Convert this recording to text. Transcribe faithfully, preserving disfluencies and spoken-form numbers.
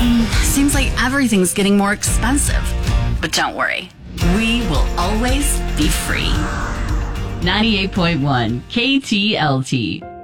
Seems like everything's getting more expensive. But don't worry, we will always be free. ninety-eight point one K T L T